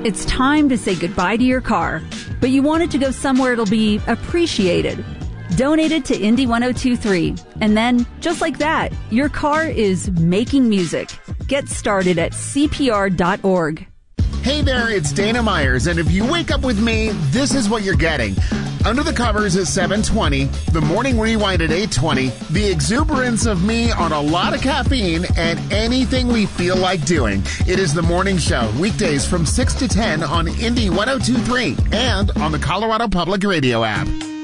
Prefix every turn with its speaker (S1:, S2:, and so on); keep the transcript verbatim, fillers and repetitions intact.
S1: It's time to say goodbye to your car, but you want it to go somewhere it'll be appreciated. Donate it to Indy ten twenty-three, and then, just like that, your car is making music. Get started at C P R dot org.
S2: Hey there, it's Dana Myers, and if you wake up with me, this is what you're getting. Under the Covers at seven twenty, the Morning Rewind at eight twenty, the exuberance of me on a lot of caffeine, and anything we feel like doing. It is the Morning Show, weekdays from six to ten on Indy ten twenty-three and on the Colorado Public Radio app.